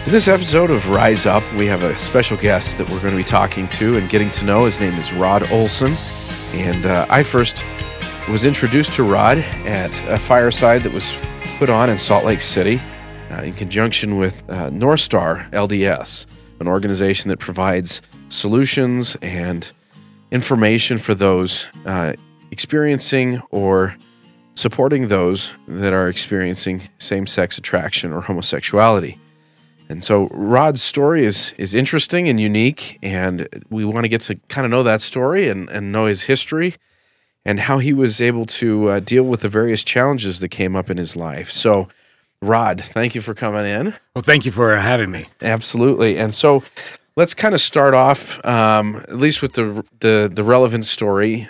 In this episode of Rise Up, we have a special guest that we're going to be talking to and getting to know. His name is Rod Olson, and I first was introduced to Rod at a fireside that was put on in Salt Lake City in conjunction with North Star LDS, an organization that provides solutions and information for those experiencing or supporting those that are experiencing same-sex attraction or homosexuality. And so Rod's story is interesting and unique, and we want to get to kind of know that story and know his history and how he was able to deal with the various challenges that came up in his life. So, Rod, thank you for coming in. Well, thank you for having me. Absolutely. And so let's kind of start off, at least with the relevant story.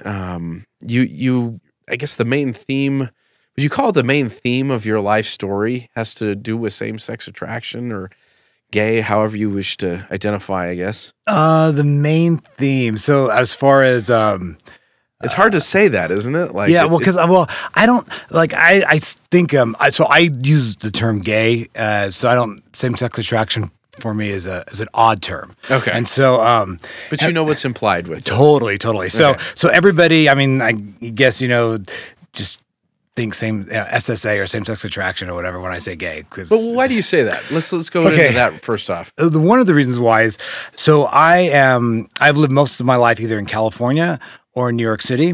You, I guess the main theme, would you call it the main theme of your life story has to do with same-sex attraction or gay, however you wish to identify, I guess? The main theme. So as far as it's hard to say that, isn't it? Like, yeah, well, because I don't like I think so I use the term gay, so I don't same-sex attraction for me is an odd term. Okay, and so but you know what's implied with it. Totally. So Okay. so everybody, I mean, I guess just think same SSA or same-sex attraction or whatever when I say gay. But why do you say that? Let's go into that first off. One of the reasons why is, so I've lived most of my life either in California or New York City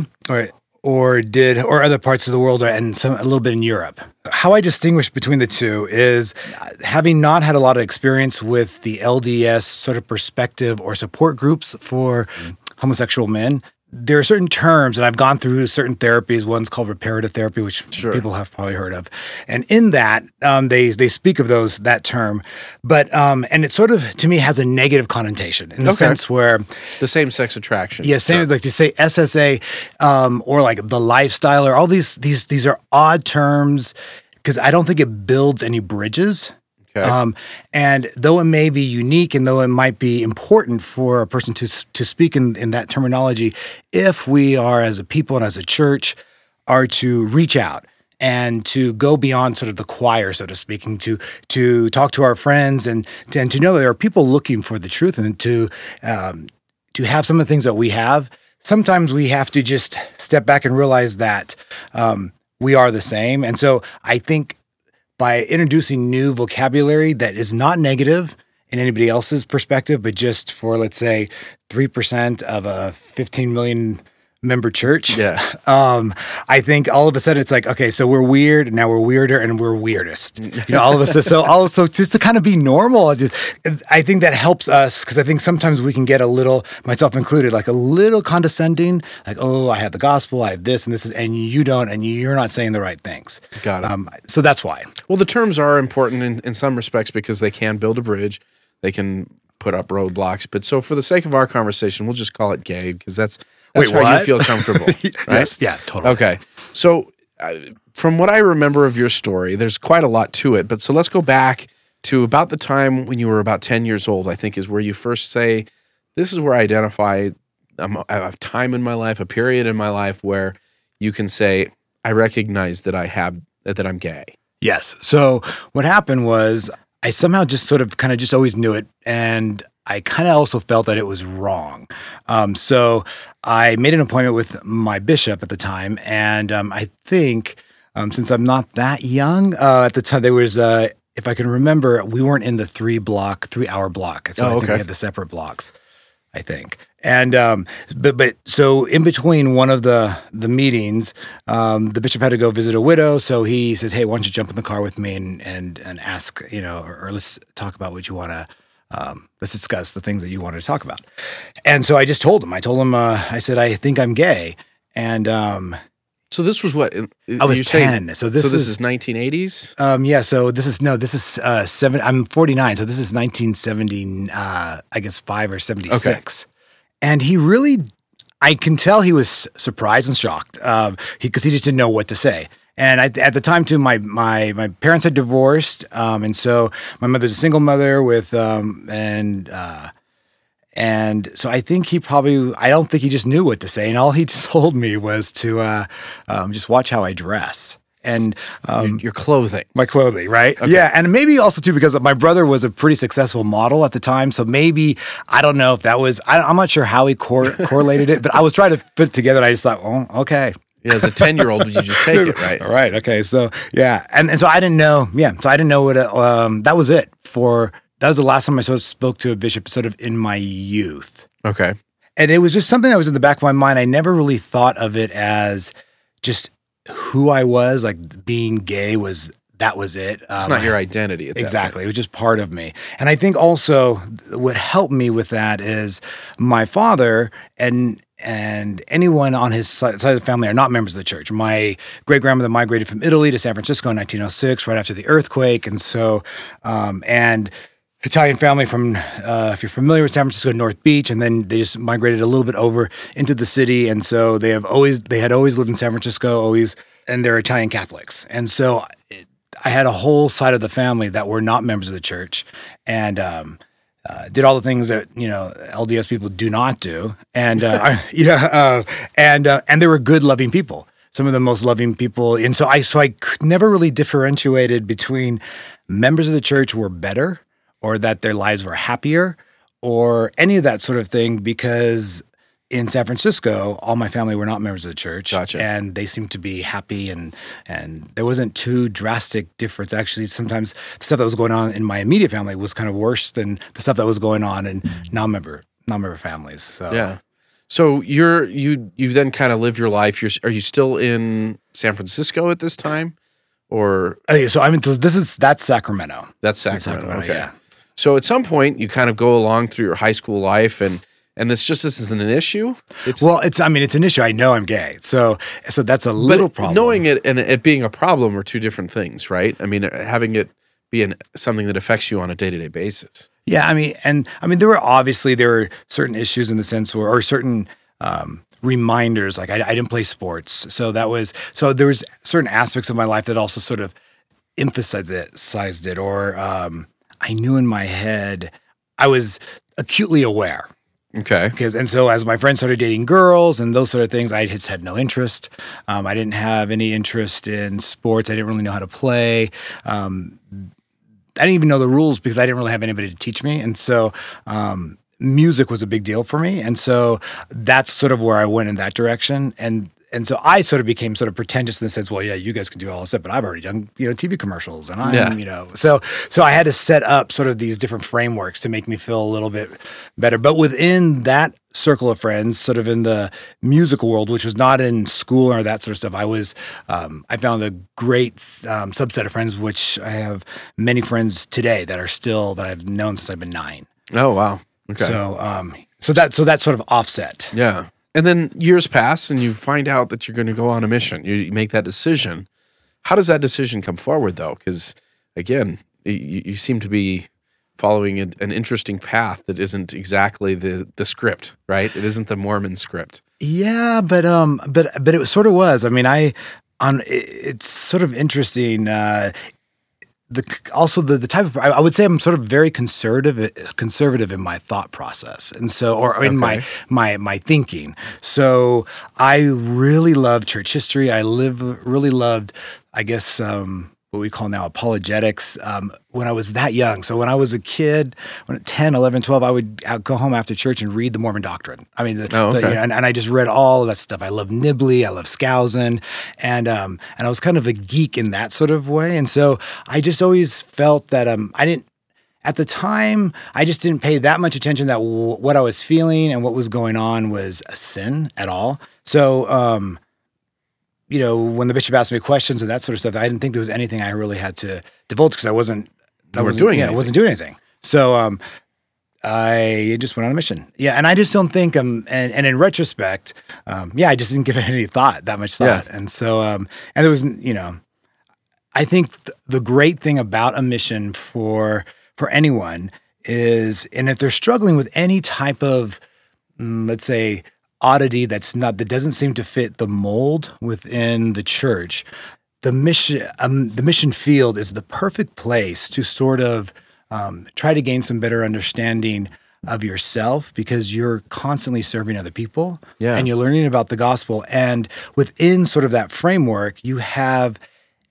or other parts of the world and a little bit in Europe. How I distinguish between the two is having not had a lot of experience with the LDS sort of perspective or support groups for homosexual men. There are certain terms, and I've gone through certain therapies. One's called reparative therapy, which people have probably heard of. And in that, they speak of that term. But, and it sort of, to me, has a negative connotation in the sense where the same-sex attraction. Yeah, like to say SSA, or like the lifestyle, or all these are odd terms because I don't think it builds any bridges. Okay. And though it may be unique and though it might be important for a person to speak in that terminology, if we are as a people and as a church are to reach out and to go beyond sort of the choir, so to speak, and to talk to our friends and to know that there are people looking for the truth and to have some of the things that we have, sometimes we have to just step back and realize that we are the same. And so I think by introducing new vocabulary that is not negative in anybody else's perspective, but just for, let's say, 3% of a 15 million member church. Yeah. I think all of a sudden it's like, okay, so we're weird, and now we're weirder, and we're weirdest. All of us. So also just to kind of be normal. I think that helps us because I think sometimes we can get a little, myself included, like a little condescending, like, oh, I have the gospel, I have this, and you don't, and you're not saying the right things. Got it. So that's why. Well, the terms are important in some respects because they can build a bridge. They can put up roadblocks. But so for the sake of our conversation, we'll just call it gay because that's how you feel comfortable, right? Yes, yeah, totally. Okay. So from what I remember of your story, there's quite a lot to it. But so let's go back to about the time when you were about 10 years old, I think is where you first say, this is where I identify I have time in my life, a period in my life where you can say, I recognize that that I'm gay. Yes. So what happened was I somehow just sort of kind of just always knew it. And I kind of also felt that it was wrong. So I made an appointment with my bishop at the time. And I think since I'm not that young, at the time there was, if I can remember, we weren't in the 3-hour block. So I think we had the separate blocks, I think. And but so in between one of the meetings, the bishop had to go visit a widow. So he says, "Hey, why don't you jump in the car with me and ask, or let's talk about what you want to." Let's discuss the things that you wanted to talk about. And so I just told him. I said, I think I'm gay. And so this was what? I was 10. So this is 1980s? Yeah. So this is 7. I'm 49. So this is 1970, I guess 5 or 76. Okay. And he really, I can tell he was surprised and shocked because he just didn't know what to say. And at the time, too, my parents had divorced, and so my mother's a single mother with and so I think I don't think he just knew what to say, and all he told me was to just watch how I dress. and Your clothing. my clothing, right? Okay. Yeah, and maybe also too because my brother was a pretty successful model at the time, so maybe I don't know if that was. I'm not sure how he correlated it, but I was trying to put it together. And I just thought, oh, okay. Yeah, as a 10-year-old, you just take it, right? All right. Okay. So yeah, and so I didn't know. Yeah. So I didn't know what. That was it for. That was the last time I sort of spoke to a bishop, sort of in my youth, Okay. and it was just something that was in the back of my mind. I never really thought of it as just who I was, like being gay was. That was it. It's not your identity at that Exactly. It was just part of me. And I think also what helped me with that is my father and anyone on his side of the family are not members of the church. My great-grandmother migrated from Italy to San Francisco in 1906, right after the earthquake. And so, and Italian family from, if you're familiar with San Francisco, North Beach, and then they just migrated a little bit over into the city. And so they had always lived in San Francisco, and they're Italian Catholics. And so I had a whole side of the family that were not members of the church, and did all the things that LDS people do not do, and and they were good, loving people. Some of the most loving people, and so I never really differentiated between members of the church were better, or that their lives were happier, or any of that sort of thing, because in San Francisco, all my family were not members of the church. Gotcha. And they seemed to be happy, and there wasn't too drastic difference. Actually, sometimes the stuff that was going on in my immediate family was kind of worse than the stuff that was going on in non-member families. So. Yeah. So you then kind of live your life. Are you still in San Francisco at this time, or? Okay, so that's Sacramento. That's Sacramento. Okay. Yeah. So at some point, you kind of go along through your high school life, and this isn't an issue. It's an issue. I know I'm gay, so that's a little problem. Knowing it and it being a problem are two different things, right? I mean, having it be something that affects you on a day-to-day basis. Yeah, I mean, there were certain issues in the sense or certain reminders. Like I didn't play sports, so there was certain aspects of my life that also sort of emphasized it, or I knew in my head I was acutely aware. Okay. And so as my friends started dating girls and those sort of things, I just had no interest. I didn't have any interest in sports. I didn't really know how to play. I didn't even know the rules because I didn't really have anybody to teach me. And so music was a big deal for me. And so that's sort of where I went in that direction. And so I sort of became sort of pretentious in the sense, well, yeah, you guys can do all this stuff, but I've already done, TV commercials, and so I had to set up sort of these different frameworks to make me feel a little bit better. But within that circle of friends, sort of in the musical world, which was not in school or that sort of stuff, I found a great subset of friends, which I have many friends today that I've known since I've been 9. Oh, wow. Okay. So that sort of offset. Yeah. And then years pass and you find out that you're going to go on a mission. You make that decision. How does that decision come forward, though? Because, again, you seem to be following an interesting path that isn't exactly the script, right? It isn't the Mormon script. Yeah, but it sort of was. I mean, it's sort of interesting. The type of, I would say I'm sort of very conservative in my thought process, and so in my thinking. So I really loved church history. Really loved, I guess, what we call now apologetics, when I was that young. So when I was a kid, when at 10, 11, 12, I would go home after church and read the Mormon Doctrine. I mean, and I just read all of that stuff. I love Nibley, I love Skousen, and I was kind of a geek in that sort of way. And so I just always felt that at the time, I just didn't pay that much attention that what I was feeling and what was going on was a sin at all. So, when the bishop asked me questions and that sort of stuff, I didn't think there was anything I really had to divulge because I wasn't doing anything. So I just went on a mission. Yeah, and I just don't think and in retrospect, I just didn't give it any that much thought. Yeah. And so and there was, I think the great thing about a mission for anyone is, and if they're struggling with any type of, let's say, oddity that doesn't seem to fit the mold within the church, the mission field is the perfect place to sort of try to gain some better understanding of yourself, because you're constantly serving other people, and you're learning about the gospel. And within sort of that framework, you have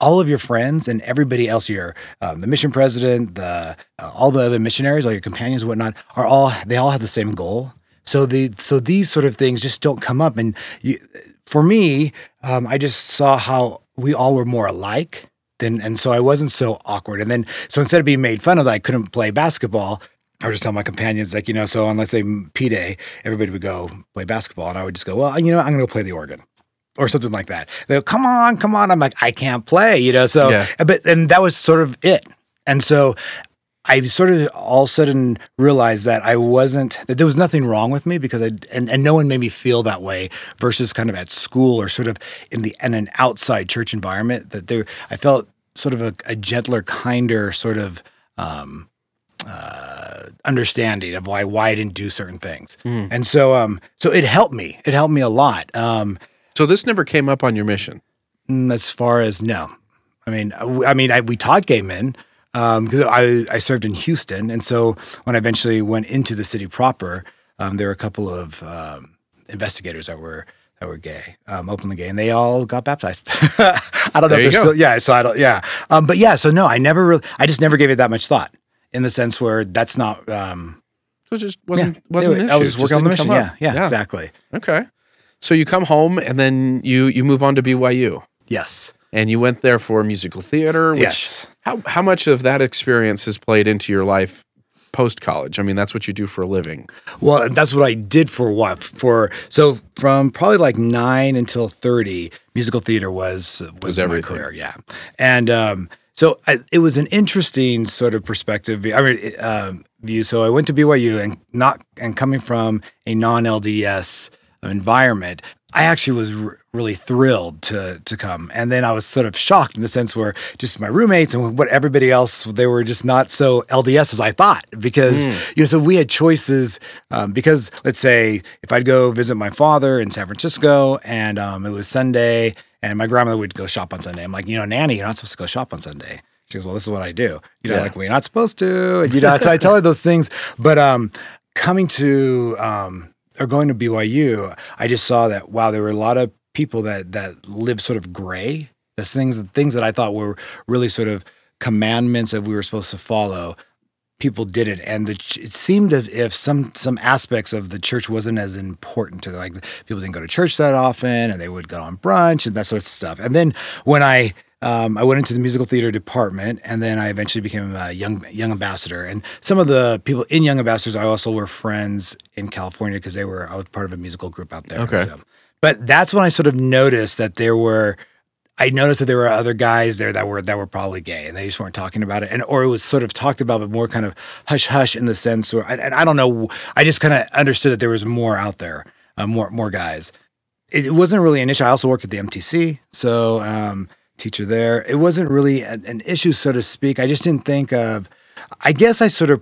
all of your friends and everybody else, the mission president, all the other missionaries, all your companions and whatnot, they all have the same goal. So these sort of things just don't come up. And for me, I just saw how we all were more alike. And so I wasn't so awkward. And then, so instead of being made fun of that I couldn't play basketball, I would just tell my companions, like, so on, let's say P-Day, everybody would go play basketball. And I would just go, well, I'm going to go play the organ or something like that. They go, come on. I'm like, I can't play, so, Yeah. and that was sort of it. And so I sort of all of a sudden realized that that there was nothing wrong with me because and no one made me feel that way versus kind of at school or sort of in an outside church environment I felt sort of a gentler, kinder sort of, understanding of why I didn't do certain things. And so it helped me. It helped me a lot. So this never came up on your mission? As far as, no. I mean, we taught gay men because I served in Houston. And so when I eventually went into the city proper, there were a couple of investigators that were gay, openly gay, and they all got baptized. I don't know if they're still, yeah. So I don't, yeah. But yeah, so no, I just never gave it that much thought in the sense where that's not, so it just wasn't an issue. I was working on the mission. Yeah, exactly. Okay. So you come home and then you move on to BYU. Yes. And you went there for musical theater, which yes. How much of that experience has played into your life post-college? I mean, that's what you do for a living. Well, that's what I did for a while. So from probably like 9 until 30, musical theater was everything. My career, yeah. And so it was an interesting sort of perspective. View. So I went to BYU and coming from a non-LDS environment, I actually was really thrilled to come. And then I was sort of shocked in the sense where just my roommates and what everybody else, they were just not so LDS as I thought because, so we had choices because let's say if I'd go visit my father in San Francisco and it was Sunday and my grandmother would go shop on Sunday. I'm like, Nanny, you're not supposed to go shop on Sunday. She goes, well, this is what I do. Like, well, you're not supposed to. And, so I tell her those things. But coming to or going to BYU, I just saw that, wow, there were a lot of people that lived sort of gray. There's things that I thought were really sort of commandments that we were supposed to follow. People didn't, and it seemed as if some aspects of the church wasn't as important to them. Like people didn't go to church that often, and they would go on brunch and that sort of stuff. And then when I went into the musical theater department, and then I eventually became a young ambassador. And some of the people in Young Ambassadors, I also were friends in California because I was part of a musical group out there. Okay. But that's when I sort of noticed that there were other guys there that were probably gay, and they just weren't talking about it, or it was sort of talked about, but more kind of hush hush in the sense, and I don't know. I just kind of understood that there was more out there, more guys. It wasn't really an issue. I also worked at the MTC, so teacher there. It wasn't really an issue, so to speak. I just didn't think of. I guess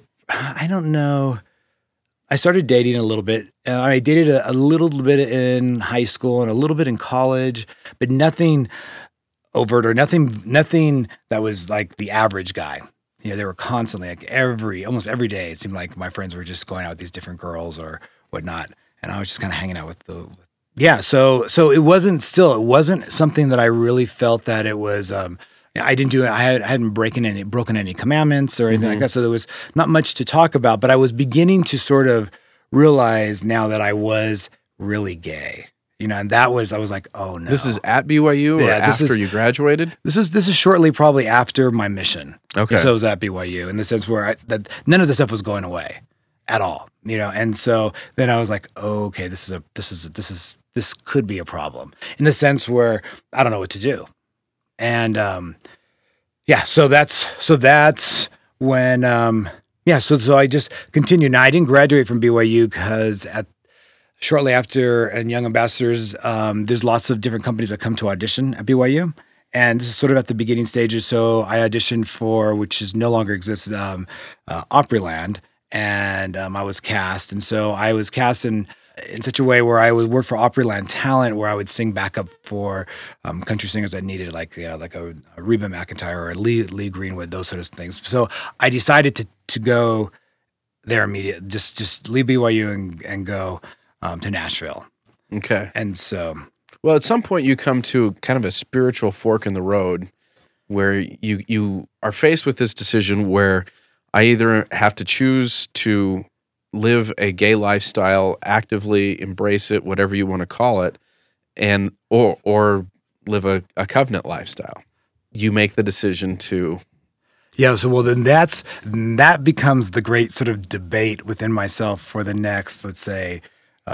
I don't know. I started dating a little bit. I dated a little bit in high school and a little bit in college, but nothing overt or nothing that was like the average guy. They were constantly like almost every day. It seemed like my friends were just going out with these different girls or whatnot, and I was just kind of hanging out with So it wasn't something that I really felt that it was. I didn't do it. I hadn't broken any commandments or anything like that. So there was not much to talk about, but I was beginning to sort of realize now that I was really gay, and I was like, oh no. This is at BYU or after you graduated? This is shortly probably after my mission. Okay. So I was at BYU in the sense where that none of the stuff was going away at all, and so then I was like, oh, okay, this could be a problem in the sense where I don't know what to do. And so that's when so I just continued. Now I didn't graduate from BYU because shortly after in Young Ambassadors, there's lots of different companies that come to audition at BYU, and this is sort of at the beginning stages. So I auditioned for, which is no longer exists, Opryland, and I was cast, and so I was cast in such a way where I would work for Opryland Talent, where I would sing backup for country singers that needed like a Reba McEntire or a Lee Greenwood, those sort of things. So I decided to go there immediately, just leave BYU and go to Nashville. Okay. And so, well, at some point you come to kind of a spiritual fork in the road where you are faced with this decision where I either have to choose to live a gay lifestyle, actively embrace it, whatever you want to call it, and or live a covenant lifestyle. You make the decision to. Yeah, so well then that becomes the great sort of debate within myself for the next, let's say,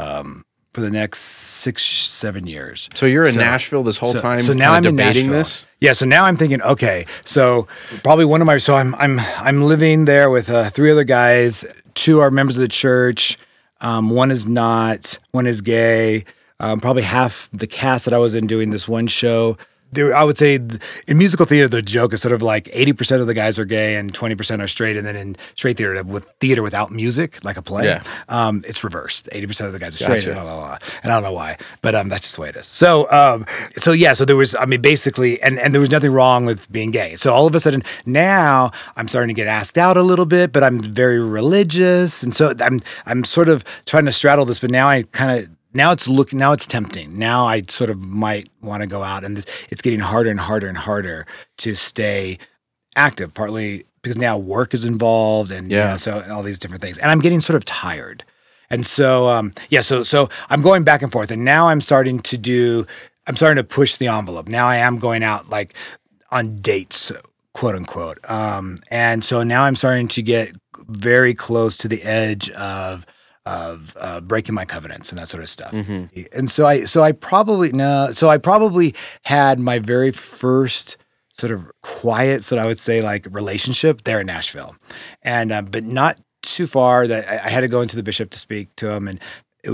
for the next 6-7 years. So you're in Nashville this whole time. So now I'm debating in Nashville. this. Yeah, so now I'm thinking, okay, so probably one of my I'm living there with 3 other guys. 2 are members of the church. One is not. One is gay. Probably half the cast that I was in doing this one show. I would say in musical theater, the joke is sort of like 80% of the guys are gay and 20% are straight. And then in straight theater, with theater without music, like a play, it's reversed. 80% of the guys are straight. Gotcha. And, blah, blah, blah. And I don't know why, but that's just the way it is. So there was, basically, and there was nothing wrong with being gay. So all of a sudden now I'm starting to get asked out a little bit, but I'm very religious. And so I'm sort of trying to straddle this, but now now it's tempting. Now I sort of might want to go out, and it's getting harder and harder and harder to stay active, partly because now work is involved and so all these different things. And I'm getting sort of tired. And so, so I'm going back and forth, and now I'm starting to push the envelope. Now I am going out like on dates, quote unquote. And so now I'm starting to get very close to the edge of breaking my covenants and that sort of stuff. Mm-hmm. And so I probably had my very first sort of quiet, so I would say like relationship there in Nashville. And, but not too far that I had to go into the bishop to speak to him, and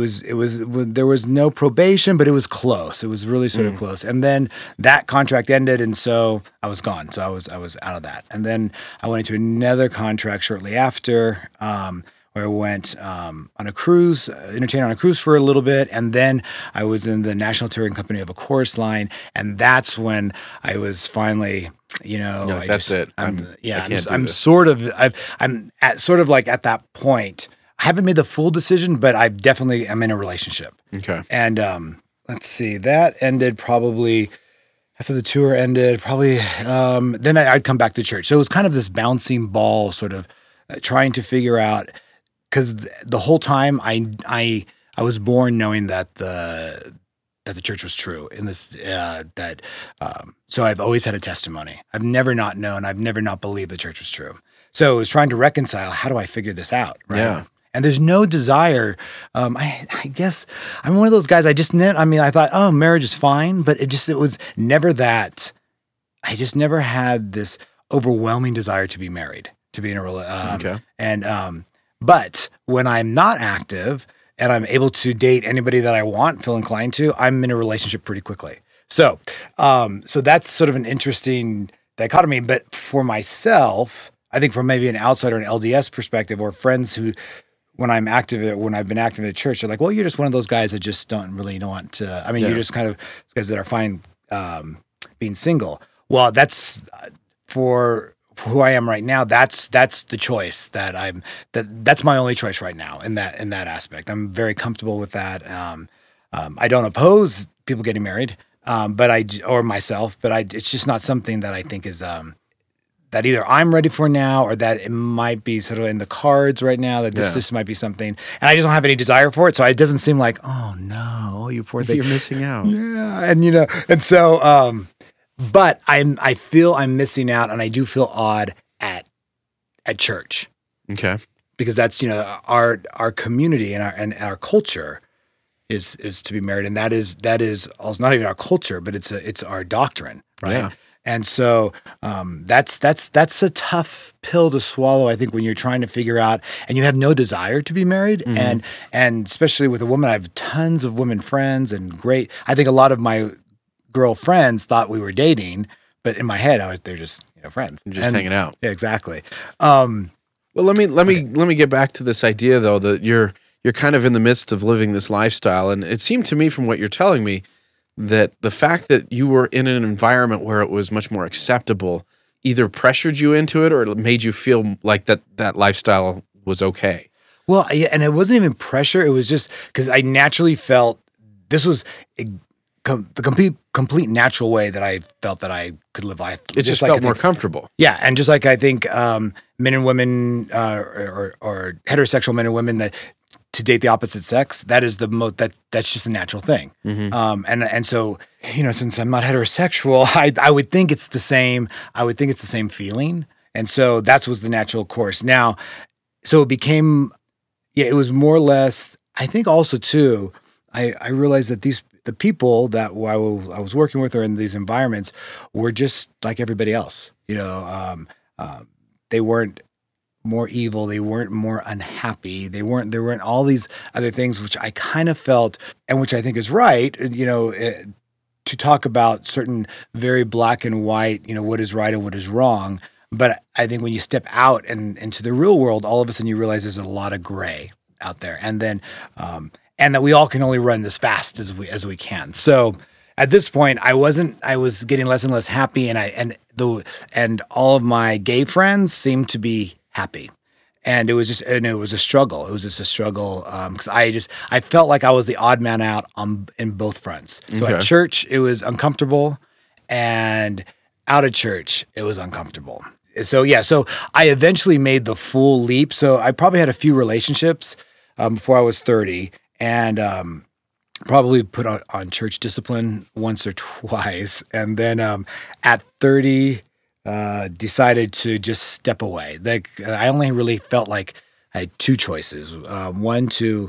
there was no probation, but it was close. It was really sort of close. And then that contract ended, and so I was gone. So I was out of that. And then I went into another contract shortly after, where I went on a cruise, entertained on a cruise for a little bit, and then I was in the National Touring Company of a chorus line, and that's when I was finally, that's it. I'm sort of at that point. I haven't made the full decision, but I definitely am in a relationship. Okay. And let's see, that ended probably after the tour ended. Probably then I'd come back to church. So it was kind of this bouncing ball, sort of trying to figure out. Because the whole time I was born knowing that the church was true in this so I've always had a testimony. I've never not known. I've never not believed the church was true. So I was trying to reconcile, how do I figure this out? Right? Yeah. And there's no desire. I guess I'm one of those guys. I thought, oh, marriage is fine, but it was never that. I just never had this overwhelming desire to be married, to be in a relationship. But when I'm not active and I'm able to date anybody that I feel inclined to, I'm in a relationship pretty quickly. So that's sort of an interesting dichotomy. But for myself, I think from maybe an outsider, an LDS perspective, or friends who, when I've been active in the church, they're like, well, you're just one of those guys that just don't really want to. You're just kind of guys that are fine being single. Well, that's for who I am right now. That's the choice that's my only choice right now in that aspect. I'm very comfortable with that. I don't oppose people getting married, or myself, but it's just not something that I think is that either I'm ready for now, or that it might be sort of in the cards right now, that this might be something, and I just don't have any desire for it. So it doesn't seem like, oh no, you poor thing, you're missing out. Yeah, and so. But I feel I'm missing out, and I do feel odd at church. Okay. Because that's our community and our culture is to be married, and that is also not even our culture, but it's our doctrine, right? Yeah. And so that's a tough pill to swallow, I think, when you're trying to figure out, and you have no desire to be married, and especially with a woman. I have tons of women friends, and great. I think a lot of my girlfriends thought we were dating, but in my head, they're just friends, just hanging out. Yeah, exactly. Well, let me get back to this idea though, that you're kind of in the midst of living this lifestyle, and it seemed to me from what you're telling me that the fact that you were in an environment where it was much more acceptable either pressured you into it or it made you feel like that lifestyle was okay. Well, yeah, and it wasn't even pressure. It was just because I naturally felt this was the complete natural way that I felt that I could live life. It just like felt more comfortable. Yeah, and just like I think men and women or heterosexual men and women that to date the opposite sex, that is that's just a natural thing. And so, since I'm not heterosexual, I would think it's the same. I would think it's the same feeling, and so that was the natural course. Now, so it became, it was more or less. I think also too, I realized that the people that I was working with or in these environments were just like everybody else. They weren't more evil. They weren't more unhappy. There weren't all these other things, which I kind of felt, and which I think is right, to talk about certain very black and white, what is right and what is wrong. But I think when you step out and into the real world, all of a sudden you realize there's a lot of gray out there. And then, and that we all can only run as fast as we can. So at this point, I was getting less and less happy, and all of my gay friends seemed to be happy. And it was a struggle. It was just a struggle because I felt like I was the odd man out in both fronts. So at church, it was uncomfortable, and out of church, it was uncomfortable. So I eventually made the full leap. So I probably had a few relationships before I was 30, and probably put on church discipline once or twice, and then at 30. Decided to just step away. I only really felt like I had two choices. One to,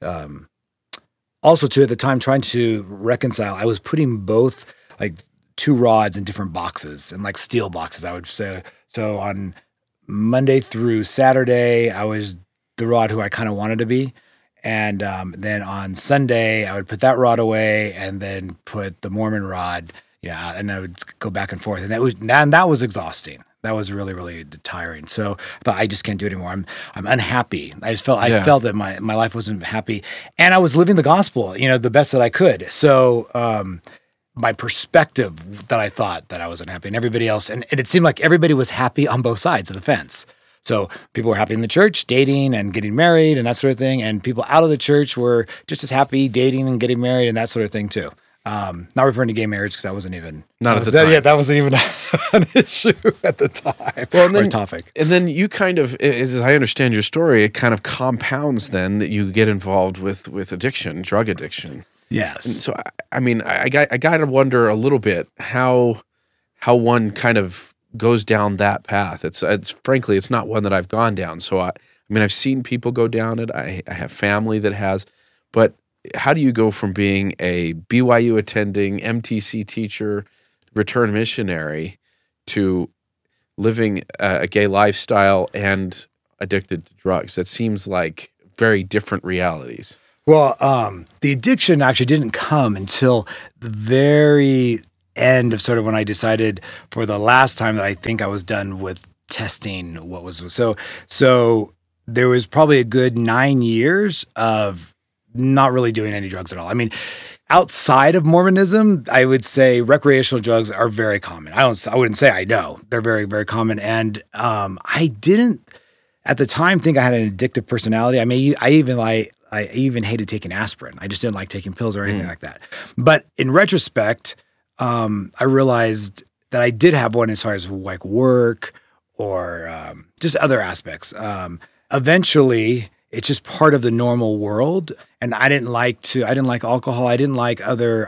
also two at the time trying to reconcile. I was putting both like two rods in different boxes and like steel boxes, I would say. So on Monday through Saturday, I was the rod who I kind of wanted to be. And then on Sunday, I would put that rod away and then put the Mormon rod. Yeah, and I would go back and forth, and that was exhausting. That was really, really tiring. So I thought I just can't do it anymore. I'm unhappy. I felt that my life wasn't happy, and I was living the gospel, the best that I could. So my perspective that I thought that I was unhappy, and everybody else, and it seemed like everybody was happy on both sides of the fence. So people were happy in the church, dating and getting married and that sort of thing, and people out of the church were just as happy dating and getting married and that sort of thing too. Not referring to gay marriage because that wasn't even at the time. Yeah, that wasn't even an issue at the time. Well, and then, or a topic. And then you kind of, as I understand your story, it kind of compounds then that you get involved with addiction, drug addiction. Yes. And so I got to wonder a little bit how one kind of goes down that path. It's frankly, it's not one that I've gone down. So I've seen people go down it. I have family that has, but how do you go from being a BYU attending MTC teacher, return missionary, to living a gay lifestyle and addicted to drugs? That seems like very different realities. Well, the addiction actually didn't come until the very end of sort of when I decided for the last time that I think I was done with testing what was so there was probably a good 9 years of not really doing any drugs at all. I mean, outside of Mormonism, I would say recreational drugs are very common. I wouldn't say I know. They're very, very common. And I didn't at the time think I had an addictive personality. I mean, I even hated taking aspirin. I just didn't like taking pills or anything like that. But in retrospect, I realized that I did have one as far as like work or just other aspects. Eventually, it's just part of the normal world. And I didn't like alcohol. I didn't like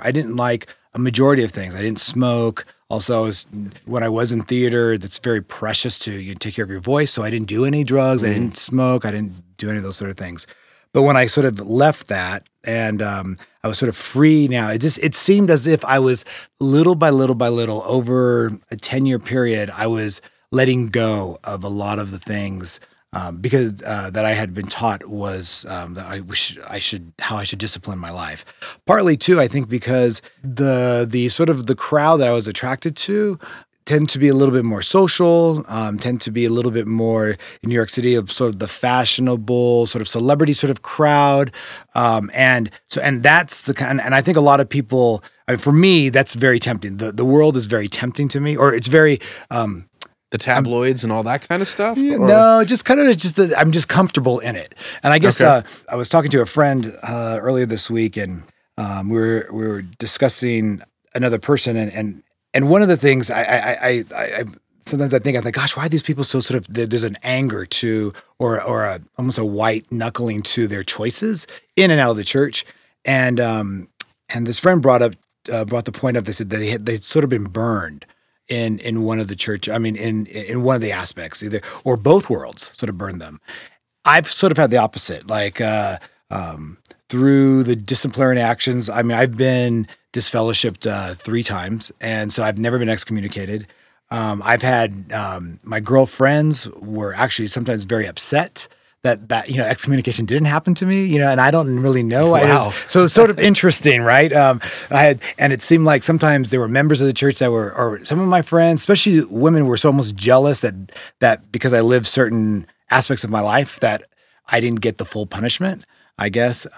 a majority of things. I didn't smoke. Also, when I was in theater, that's very precious to you take care of your voice. So I didn't do any drugs. I didn't smoke. I didn't do any of those sort of things. But when I sort of left that and I was sort of free now, it seemed as if I was little by little by little over a 10-year period, I was letting go of a lot of the things because that I had been taught was that how I should discipline my life. Partly too, I think because the sort of the crowd that I was attracted to tend to be a little bit more social, tend to be a little bit more in New York City of sort of the fashionable sort of celebrity sort of crowd, and that's the kind. And I think a lot of people, for me, that's very tempting. The world is very tempting to me, or it's very. The tabloids and all that kind of stuff? Yeah, no, just kind of I'm just comfortable in it. And I guess I was talking to a friend earlier this week, and we were discussing another person, and one of the things I sometimes I think, gosh, why are these people so sort of there's an anger to or almost a white knuckling to their choices in and out of the church, and this friend brought the point up. They said that they'd sort of been burned in one of the church. I mean, in one of the aspects, either or both worlds sort of burned them. I've sort of had the opposite, like through the disciplinary actions. I mean, I've been disfellowshipped 3 times, and so I've never been excommunicated. I've had my girlfriends were actually sometimes very upset that excommunication didn't happen to me, and I don't really know. Wow. So it's sort of interesting, right? And it seemed like sometimes there were members of the church that were, or some of my friends, especially women, were so almost jealous that because I lived certain aspects of my life that I didn't get the full punishment, I guess.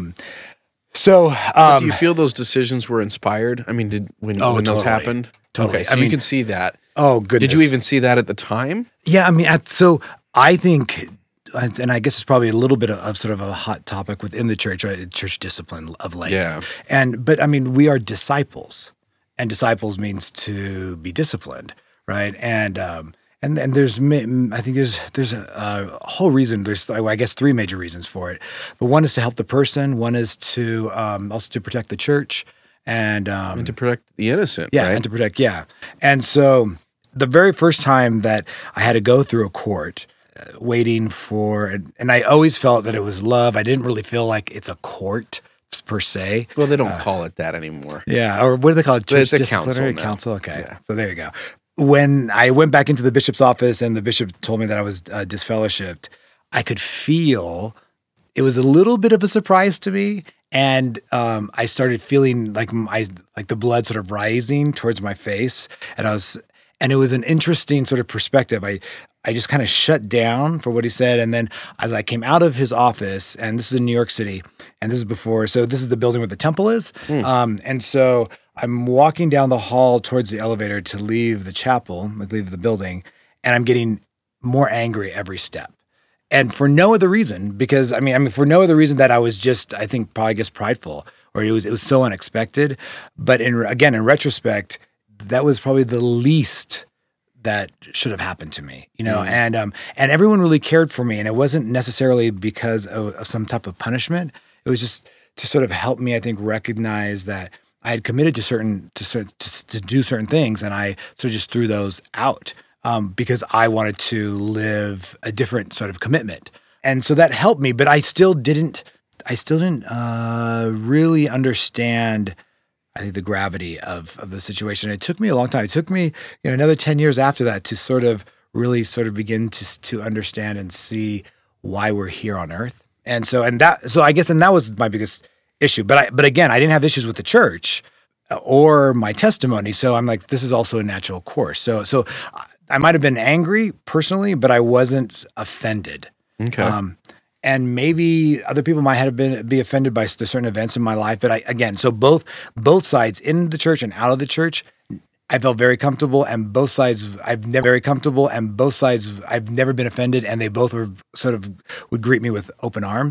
But do you feel those decisions were inspired? I mean, when those totally. happened? Totally. Okay, so you can see that. Oh, goodness. Did you even see that at the time? Yeah, I mean, so I think, and I guess it's probably a little bit of sort of a hot topic within the church, right? Church discipline of late. Yeah. But I mean, we are disciples, and disciples means to be disciplined, right? And there's, I think there's a whole reason. There's, I guess, 3 major reasons for it. But one is to help the person. One is to also to protect the church. And to protect the innocent, yeah, right? and to protect, yeah. And so the very first time that I had to go through a court, waiting for, and I always felt that it was love. I didn't really feel like it's a court per se. Well, they don't call it that anymore. Yeah, or what do they call it? It's a Disciplinary council now. Okay, Yeah. so there you go. When I went back into the bishop's office and the bishop told me that I was disfellowshipped, I could feel it was a little bit of a surprise to me. And I started feeling like the blood sort of rising towards my face, and it was an interesting sort of perspective. I just kind of shut down for what he said, and then as I came out of his office, and this is in New York City, and this is this is the building where the temple is, and so I'm walking down the hall towards the elevator to leave the chapel, leave the building, and I'm getting more angry every step. And for no other reason, because I mean, for no other reason that I was just, I think, probably just prideful, or it was so unexpected. But in retrospect, that was probably the least that should have happened to me, And everyone really cared for me, and it wasn't necessarily because of some type of punishment. It was just to sort of help me, I think, recognize that I had committed to do certain things, and I sort of just threw those out. Because I wanted to live a different sort of commitment. And so that helped me, but I still didn't really understand, I think, the gravity of the situation. It took me a long time. It took me, another 10 years after that to sort of really sort of begin to understand and see why we're here on earth. And so I guess that was my biggest issue. But again, I didn't have issues with the church or my testimony. So I'm like, this is also a natural course. So I might have been angry personally, but I wasn't offended. Okay. And maybe other people might have be offended by the certain events in my life. But so both sides, in the church and out of the church, I felt very comfortable, and both sides I've never been offended, and they both were sort of would greet me with open arms.